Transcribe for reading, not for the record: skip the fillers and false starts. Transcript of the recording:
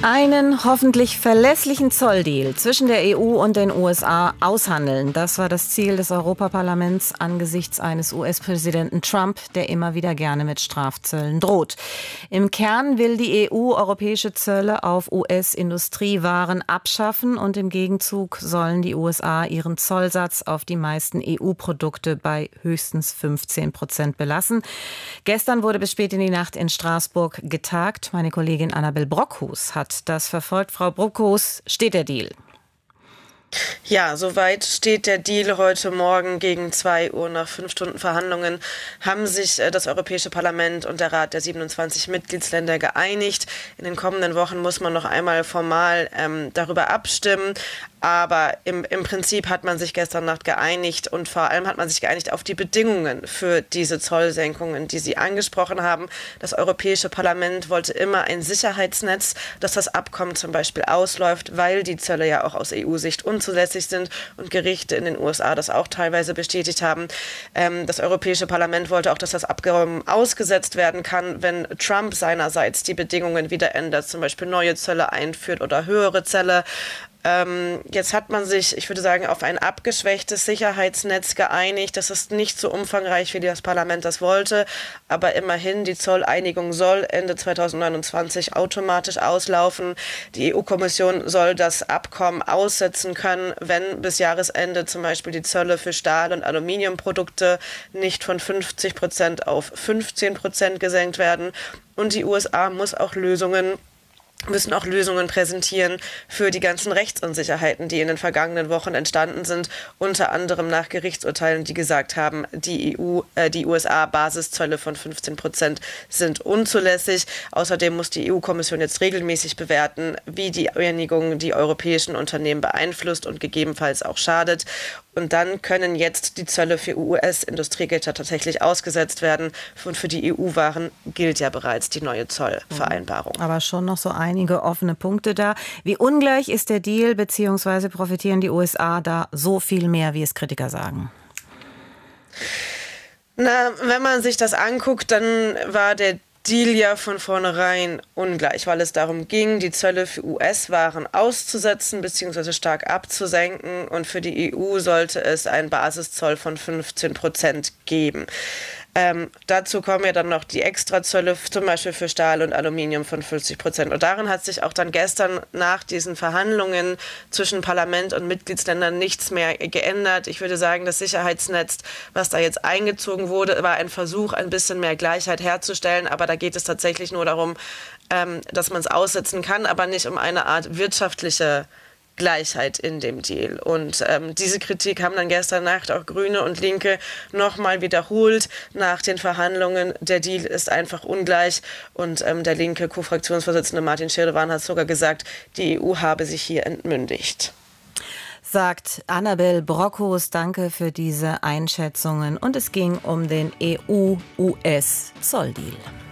Einen hoffentlich verlässlichen Zolldeal zwischen der EU und den USA aushandeln. Das war das Ziel des Europaparlaments angesichts eines US-Präsidenten Trump, der immer wieder gerne mit Strafzöllen droht. Im Kern will die EU europäische Zölle auf US-Industriewaren abschaffen und im Gegenzug sollen die USA ihren Zollsatz auf die meisten EU-Produkte bei höchstens 15% belassen. Gestern wurde bis spät in die Nacht in Straßburg getagt. Meine Kollegin Annabel Brockhus hat das verfolgt. Frau Brockhus, steht der Deal? Ja, soweit steht der Deal. Heute Morgen gegen 2 Uhr nach 5 Stunden Verhandlungen haben sich das Europäische Parlament und der Rat der 27 Mitgliedsländer geeinigt. In den kommenden Wochen muss man noch einmal formal darüber abstimmen. Aber im Prinzip hat man sich gestern Nacht geeinigt und vor allem hat man sich geeinigt auf die Bedingungen für diese Zollsenkungen, die Sie angesprochen haben. Das Europäische Parlament wollte immer ein Sicherheitsnetz, dass das Abkommen zum Beispiel ausläuft, weil die Zölle ja auch aus EU-Sicht unzulässig sind und Gerichte in den USA das auch teilweise bestätigt haben. Das Europäische Parlament wollte auch, dass das Abkommen ausgesetzt werden kann, wenn Trump seinerseits die Bedingungen wieder ändert, zum Beispiel neue Zölle einführt oder höhere Zölle. Jetzt hat man sich, ich würde sagen, auf ein abgeschwächtes Sicherheitsnetz geeinigt. Das ist nicht so umfangreich, wie das Parlament das wollte, aber immerhin, die Zolleinigung soll Ende 2029 automatisch auslaufen. Die EU-Kommission soll das Abkommen aussetzen können, wenn bis Jahresende zum Beispiel die Zölle für Stahl- und Aluminiumprodukte nicht von 50% auf 15% gesenkt werden. Und die USA müssen auch Lösungen präsentieren für die ganzen Rechtsunsicherheiten, die in den vergangenen Wochen entstanden sind, unter anderem nach Gerichtsurteilen, die gesagt haben, die USA-Basiszölle von 15% sind unzulässig. Außerdem muss die EU-Kommission jetzt regelmäßig bewerten, wie die Einigung die europäischen Unternehmen beeinflusst und gegebenenfalls auch schadet. Und dann können jetzt die Zölle für US-Industriegüter tatsächlich ausgesetzt werden. Und für die EU-Waren gilt ja bereits die neue Zollvereinbarung. Aber schon noch so einige offene Punkte da. Wie ungleich ist der Deal, beziehungsweise profitieren die USA da so viel mehr, wie es Kritiker sagen? Na, wenn man sich das anguckt, dann war der Deal ja von vornherein ungleich, weil es darum ging, die Zölle für US-Waren auszusetzen bzw. stark abzusenken und für die EU sollte es einen Basiszoll von 15% geben. Dazu kommen ja dann noch die Extrazölle, zum Beispiel für Stahl und Aluminium von 50%. Und darin hat sich auch dann gestern nach diesen Verhandlungen zwischen Parlament und Mitgliedsländern nichts mehr geändert. Ich würde sagen, das Sicherheitsnetz, was da jetzt eingezogen wurde, war ein Versuch, ein bisschen mehr Gleichheit herzustellen. Aber da geht es tatsächlich nur darum, dass man es aussetzen kann, aber nicht um eine Art wirtschaftliche Gleichheit in dem Deal. Und diese Kritik haben dann gestern Nacht auch Grüne und Linke nochmal wiederholt nach den Verhandlungen. Der Deal ist einfach ungleich und der linke Co-Fraktionsvorsitzende Martin Schirdewan hat sogar gesagt, die EU habe sich hier entmündigt. Sagt Annabel Brockhus, danke für diese Einschätzungen. Und es ging um den EU-US-Zolldeal.